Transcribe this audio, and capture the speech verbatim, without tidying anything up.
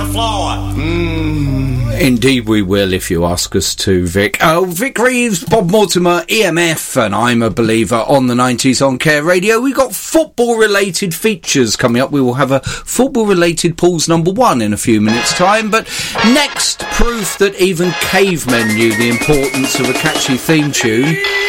floor. Mm, indeed we will, if you ask us to, Vic. Oh, Vic Reeves, Bob Mortimer, E M F, and I'm a Believer on the nineties on Care Radio. We've got football-related features coming up. We will have a football-related Paul's Number One in a few minutes' time, but next, proof that even cavemen knew the importance of a catchy theme tune.